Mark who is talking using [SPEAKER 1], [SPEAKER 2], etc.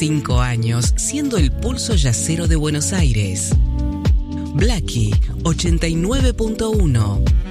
[SPEAKER 1] 5 años siendo el pulso yacero de Buenos Aires. Blackie 89.1